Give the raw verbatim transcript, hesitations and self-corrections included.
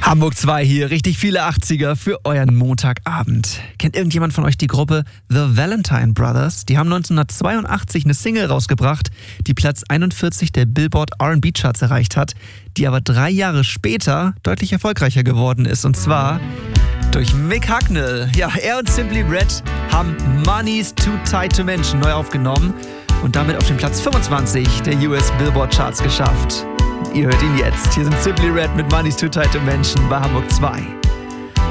Hamburg zwei hier, richtig viele achtziger für euren Montagabend. Kennt irgendjemand von euch die Gruppe The Valentine Brothers? Die haben neunzehnhundertzweiundachtzig eine Single rausgebracht, die Platz einundvierzig der Billboard R and B Charts erreicht hat, die aber drei Jahre später deutlich erfolgreicher geworden ist, und zwar durch Mick Hucknall. Ja, er und Simply Red haben Money's Too Tight to Mention neu aufgenommen und damit auf den Platz fünfundzwanzig der U S Billboard Charts geschafft. Ihr hört ihn jetzt. Hier sind Simply Red mit Money's Too Tight to Mention bei Hamburg zwei.